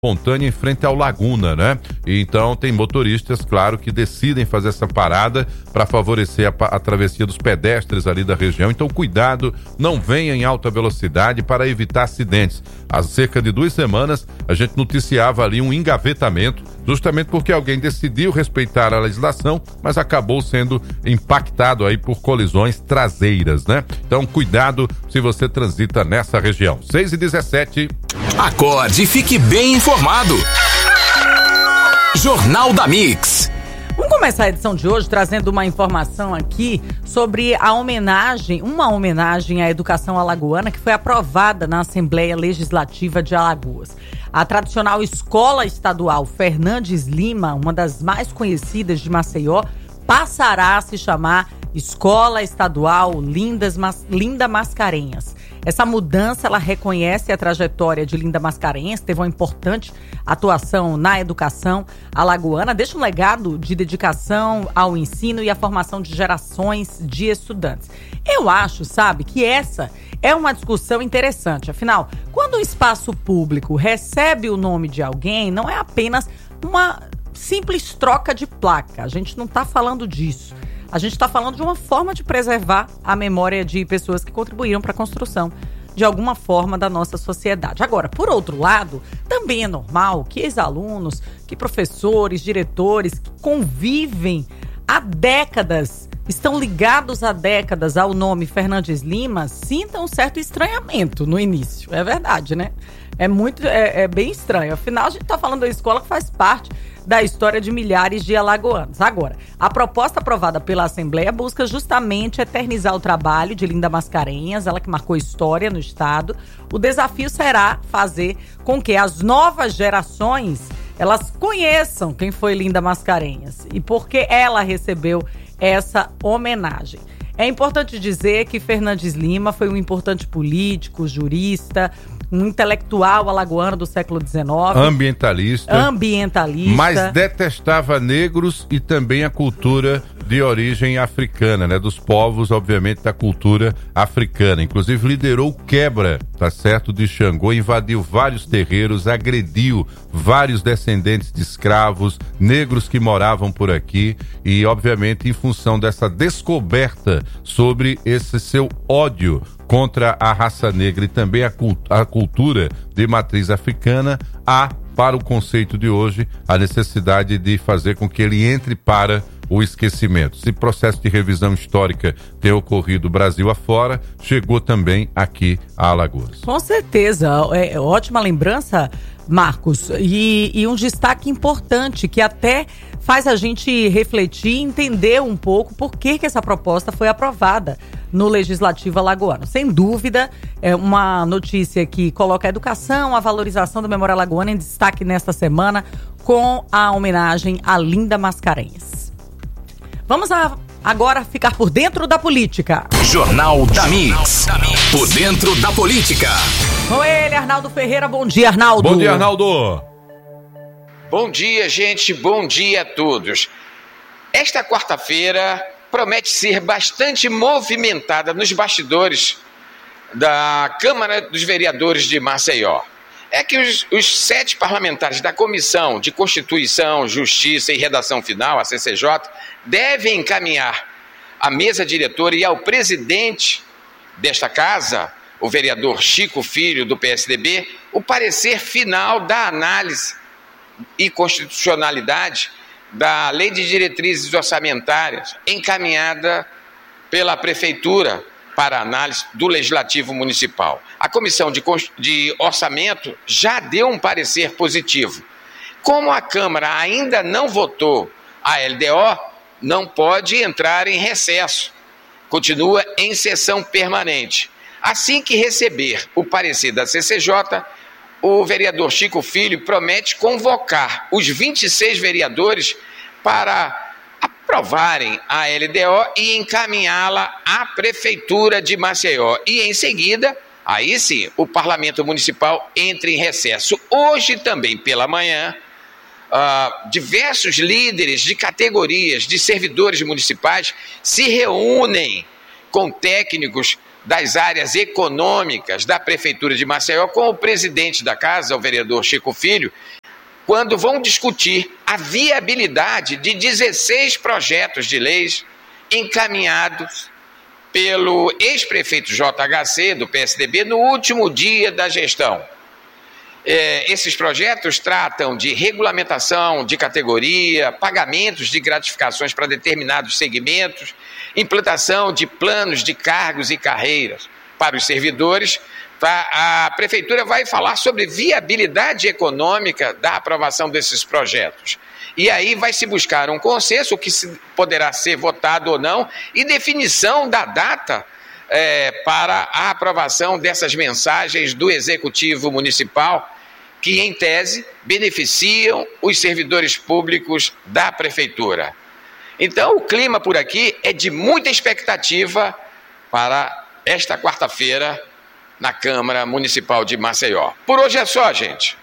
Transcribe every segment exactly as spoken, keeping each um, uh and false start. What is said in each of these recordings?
espontânea em frente ao Laguna, né? E então tem motoristas, claro, que decidem fazer essa parada para favorecer a, a travessia dos pedestres ali da região. Então cuidado, não venha em alta velocidade para evitar acidentes. Há cerca de duas semanas a gente noticiava ali um engavetamento, justamente porque alguém decidiu respeitar a legislação, mas acabou sendo impactado aí por colisões traseiras, né? Então cuidado se você transita nessa região. seis e dezessete. Acorde e fique bem informado. Jornal da Mix. Vamos começar a edição de hoje trazendo uma informação aqui sobre a homenagem, uma homenagem à educação alagoana que foi aprovada na Assembleia Legislativa de Alagoas. A tradicional Escola Estadual Fernandes Lima, uma das mais conhecidas de Maceió, passará a se chamar Escola Estadual Lindas, Linda Mascarenhas. Essa mudança, ela reconhece a trajetória de Linda Mascarenhas, que teve uma importante atuação na educação alagoana, deixa um legado de dedicação ao ensino e à formação de gerações de estudantes. Eu acho, sabe, que essa é uma discussão interessante. Afinal, quando o espaço público recebe o nome de alguém, não é apenas uma simples troca de placa. A gente não está falando disso. A gente está falando de uma forma de preservar a memória de pessoas que contribuíram para a construção de alguma forma da nossa sociedade. Agora, por outro lado, também é normal que ex-alunos, que professores, diretores que convivem há décadas, estão ligados há décadas ao nome Fernandes Lima, sintam um certo estranhamento no início. É verdade, né? É muito, é, é bem estranho. Afinal, a gente está falando da escola que faz parte da história de milhares de alagoanos. Agora, a proposta aprovada pela Assembleia busca justamente eternizar o trabalho de Linda Mascarenhas, ela que marcou história no estado. O desafio será fazer com que as novas gerações, elas conheçam quem foi Linda Mascarenhas e por que ela recebeu essa homenagem. É importante dizer que Fernandes Lima foi um importante político, jurista, um intelectual alagoano do século dezenove. Ambientalista. Ambientalista. Mas detestava negros e também a cultura de origem africana, né? Dos povos, obviamente, da cultura africana. Inclusive liderou quebra, tá certo, de Xangô, invadiu vários terreiros, agrediu vários descendentes de escravos, negros que moravam por aqui e, obviamente, em função dessa descoberta sobre esse seu ódio contra a raça negra e também a, cult- a cultura de matriz africana, há, para o conceito de hoje, a necessidade de fazer com que ele entre para o esquecimento. Esse processo de revisão histórica tem ocorrido Brasil afora, chegou também aqui a Alagoas. Com certeza, é ótima lembrança, Marcos, e, e um destaque importante que até faz a gente refletir e entender um pouco por que, que essa proposta foi aprovada no Legislativo alagoano. Sem dúvida, é uma notícia que coloca a educação, a valorização da memória alagoana em destaque nesta semana com a homenagem a Linda Mascarenhas. Vamos a, agora ficar por dentro da política. Jornal da Mix. Por dentro da política. Com ele, Arnaldo Ferreira. Bom dia, Arnaldo. Bom dia, Arnaldo. Bom dia, gente. Bom dia a todos. Esta quarta-feira promete ser bastante movimentada nos bastidores da Câmara dos Vereadores de Maceió. É que os, os sete parlamentares da Comissão de Constituição, Justiça e Redação Final, a C C J, devem encaminhar à mesa diretora e ao presidente desta casa, o vereador Chico Filho, do P S D B, o parecer final da análise e constitucionalidade da Lei de Diretrizes Orçamentárias, encaminhada pela Prefeitura para análise do Legislativo Municipal. A Comissão de, de Orçamento já deu um parecer positivo. Como a Câmara ainda não votou a L D O, não pode entrar em recesso. Continua em sessão permanente. Assim que receber o parecer da C C J, o vereador Chico Filho promete convocar os vinte e seis vereadores para aprovarem a L D O e encaminhá-la à Prefeitura de Maceió. E em seguida, aí sim, o Parlamento Municipal entra em recesso. Hoje também pela manhã, uh, diversos líderes de categorias de servidores municipais se reúnem com técnicos das áreas econômicas da Prefeitura de Maceió com o presidente da casa, o vereador Chico Filho, quando vão discutir a viabilidade de dezesseis projetos de leis encaminhados pelo ex-prefeito J H C do P S D B no último dia da gestão. É, esses projetos tratam de regulamentação de categoria, pagamentos de gratificações para determinados segmentos, implantação de planos de cargos e carreiras para os servidores. A Prefeitura vai falar sobre viabilidade econômica da aprovação desses projetos. E aí vai se buscar um consenso, o que poderá ser votado ou não, e definição da data é, para a aprovação dessas mensagens do Executivo Municipal, que, em tese, beneficiam os servidores públicos da Prefeitura. Então, o clima por aqui é de muita expectativa para esta quarta-feira na Câmara Municipal de Maceió. Por hoje é só, gente.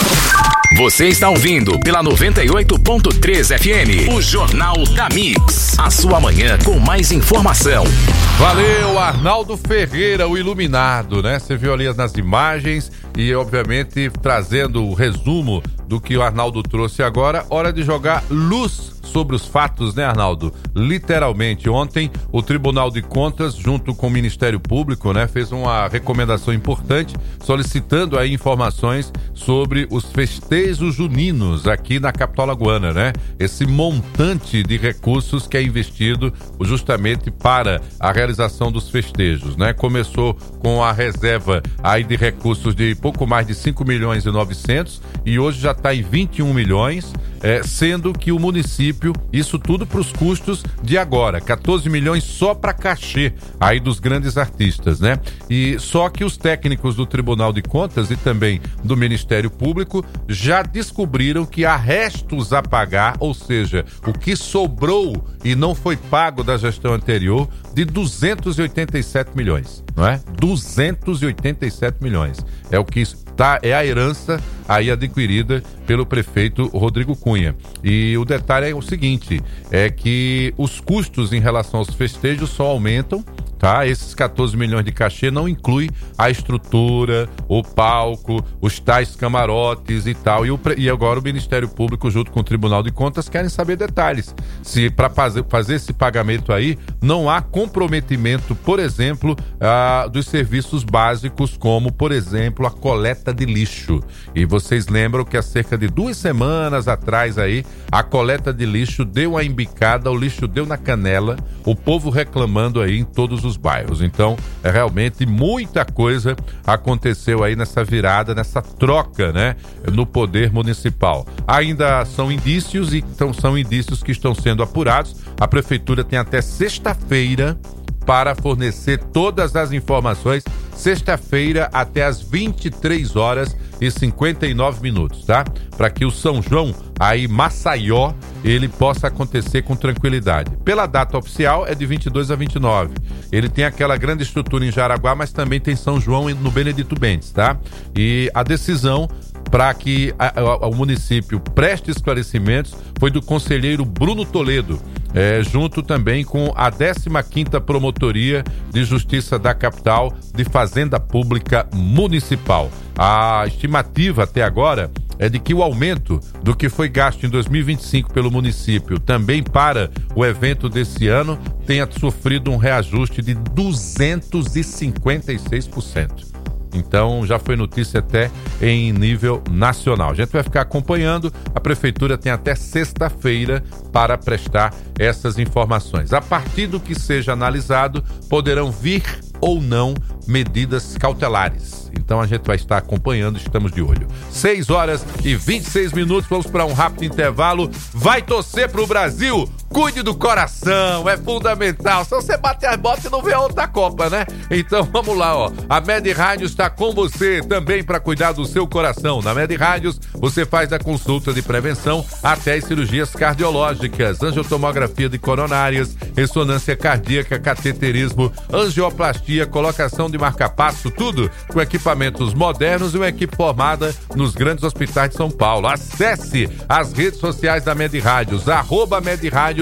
Você está ouvindo pela noventa e oito ponto três F M, o Jornal da Mix. A sua manhã com mais informação. Valeu, Arnaldo Ferreira, o iluminado, né? Você viu ali nas imagens e, obviamente, trazendo o resumo do que o Arnaldo trouxe agora. Hora de jogar luz sobre os fatos, né, Arnaldo? Literalmente, ontem o Tribunal de Contas, junto com o Ministério Público, né, fez uma recomendação importante, solicitando aí informações sobre os festejos juninos aqui na capital alagoana, né? Esse montante de recursos que é investido justamente para a realização dos festejos, né? Começou com a reserva aí de recursos de pouco mais de cinco milhões e novecentos e hoje já está em vinte e um milhões, é, sendo que o município, isso tudo para os custos de agora, quatorze milhões só para cachê aí dos grandes artistas, né? E só que os técnicos do Tribunal de Contas e também do Ministério Público já descobriram que há restos a pagar, ou seja, o que sobrou e não foi pago da gestão anterior, de duzentos e oitenta e sete milhões, não é? duzentos e oitenta e sete milhões. É o que tá, é a herança aí adquirida pelo prefeito Rodrigo Cunha. E o detalhe é o seguinte, é que os custos em relação aos festejos só aumentam, tá? Esses quatorze milhões de cachê não inclui a estrutura, o palco, os tais camarotes e tal. E, o, e agora o Ministério Público, junto com o Tribunal de Contas, querem saber detalhes. Se para fazer, fazer esse pagamento aí, não há comprometimento, por exemplo, ah, dos serviços básicos, como, por exemplo, a coleta de lixo. E vocês lembram que há cerca de duas semanas atrás aí, a coleta de lixo deu uma embicada, o lixo deu na canela, o povo reclamando aí em todos os bairros. Então, é realmente muita coisa aconteceu aí nessa virada, nessa troca, né, no poder municipal. Ainda são indícios e então, são indícios que estão sendo apurados. A prefeitura tem até sexta-feira para fornecer todas as informações, sexta-feira até às vinte e três horas e cinquenta e nove minutos, tá? Para que o São João, aí Maceió, ele possa acontecer com tranquilidade. Pela data oficial é de vinte e dois a vinte e nove. Ele tem aquela grande estrutura em Jaraguá, mas também tem São João no Benedito Bentes, tá? E a decisão para que a, a, o município preste esclarecimentos foi do conselheiro Bruno Toledo, é, junto também com a décima quinta Promotoria de Justiça da Capital de Fazenda Pública Municipal. A estimativa até agora é de que o aumento do que foi gasto em dois mil e vinte e cinco pelo município também para o evento desse ano tenha sofrido um reajuste de duzentos e cinquenta e seis por cento. Então, já foi notícia até em nível nacional. A gente vai ficar acompanhando. A prefeitura tem até sexta-feira para prestar essas informações. A partir do que seja analisado, poderão vir ou não medidas cautelares. Então, a gente vai estar acompanhando, estamos de olho. seis horas e vinte e seis minutos, vamos para um rápido intervalo. Vai torcer pro Brasil? Cuide do coração, é fundamental. Se você bater as botas, não vê a outra Copa, né? Então vamos lá, ó. A Med Rádios está com você também para cuidar do seu coração. Na Med Rádios, você faz a consulta de prevenção até as cirurgias cardiológicas, angiotomografia de coronárias, ressonância cardíaca, cateterismo, angioplastia, colocação de marca-passo, tudo com equipamentos modernos e uma equipe formada nos grandes hospitais de São Paulo. Acesse as redes sociais da Med Rádios, arroba Med Rádios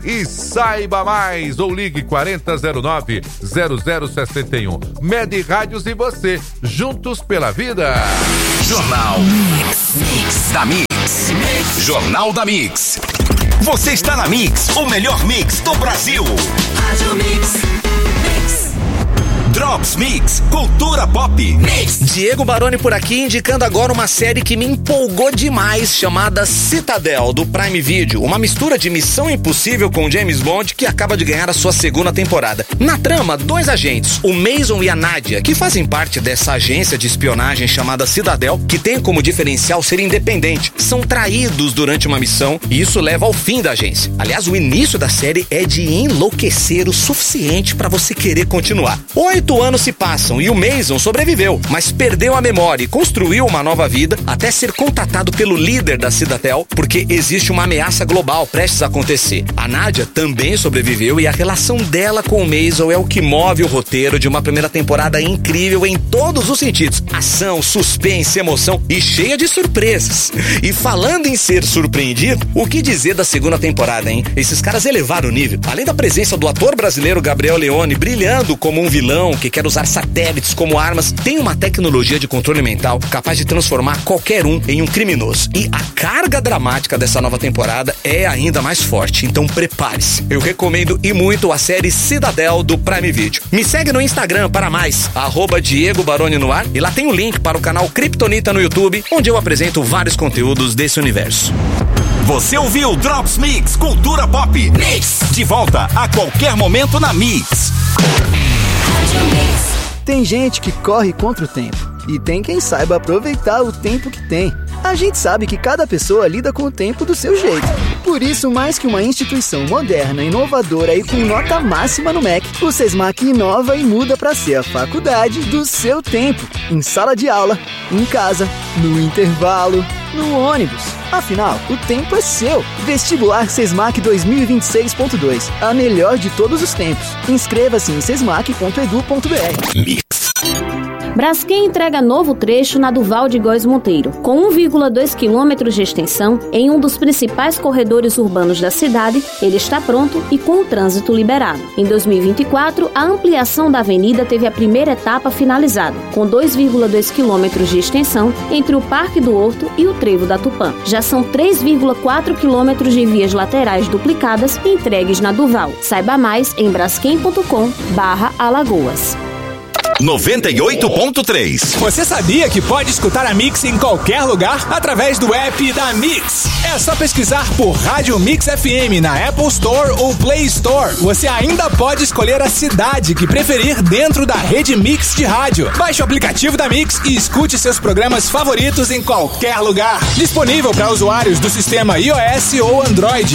e saiba mais. Ou ligue quarenta zero nove zero zero sessenta e um. Med Rádios e você, juntos pela vida. Jornal Mix, Mix da Mix. Jornal da Mix. Você está na Mix, o melhor mix do Brasil. Rádio Mix. Mix. Drops Mix, cultura pop. Mix. Diego Baroni por aqui, indicando agora uma série que me empolgou demais, chamada Citadel, do Prime Video. Uma mistura de Missão Impossível com James Bond, que acaba de ganhar a sua segunda temporada. Na trama, dois agentes, o Mason e a Nadia, que fazem parte dessa agência de espionagem chamada Citadel, que tem como diferencial ser independente. São traídos durante uma missão e isso leva ao fim da agência. Aliás, o início da série é de enlouquecer o suficiente para você querer continuar. Oito anos se passam e o Mason sobreviveu, mas perdeu a memória e construiu uma nova vida até ser contatado pelo líder da Citadel, porque existe uma ameaça global prestes a acontecer. A Nadia também sobreviveu e a relação dela com o Mason é o que move o roteiro de uma primeira temporada incrível em todos os sentidos. Ação, suspense, emoção e cheia de surpresas. E falando em ser surpreendido, o que dizer da segunda temporada, hein? Esses caras elevaram o nível. Além da presença do ator brasileiro Gabriel Leone brilhando como um vilão que quer usar satélites como armas, tem uma tecnologia de controle mental capaz de transformar qualquer um em um criminoso. E a carga dramática dessa nova temporada é ainda mais forte, então prepare-se. Eu recomendo e muito a série Citadel do Prime Video. Me segue no Instagram para mais, arroba Diego Baroni no ar, e lá tem o link para o canal Kryptonita no YouTube, onde eu apresento vários conteúdos desse universo. Você ouviu Drops Mix, cultura pop. Mix. De volta a qualquer momento na Mix. Tem gente que corre contra o tempo e tem quem saiba aproveitar o tempo que tem. A gente sabe que cada pessoa lida com o tempo do seu jeito. Por isso, mais que uma instituição moderna, inovadora e com nota máxima no M E C, o Sesmac inova e muda para ser a faculdade do seu tempo. Em sala de aula, em casa, no intervalo, no ônibus. Afinal, o tempo é seu. Vestibular Sesmac dois mil e vinte e seis ponto dois. A melhor de todos os tempos. Inscreva-se em sesmac ponto edu ponto br. Mix. Braskem entrega novo trecho na Duval de Góes Monteiro, com um vírgula dois quilômetros de extensão em um dos principais corredores urbanos da cidade. Ele está pronto e com o trânsito liberado. Em dois mil e vinte e quatro, a ampliação da avenida teve a primeira etapa finalizada, com dois vírgula dois quilômetros de extensão entre o Parque do Horto e o Trevo da Tupã. Já são três vírgula quatro quilômetros de vias laterais duplicadas entregues na Duval. Saiba mais em braskem ponto com barra Alagoas. noventa e oito ponto três. Você sabia que pode escutar a Mix em qualquer lugar através do app da Mix? É só pesquisar por Rádio Mix F M na Apple Store ou Play Store. Você ainda pode escolher a cidade que preferir dentro da rede Mix de rádio. Baixe o aplicativo da Mix e escute seus programas favoritos em qualquer lugar. Disponível para usuários do sistema iOS ou Android.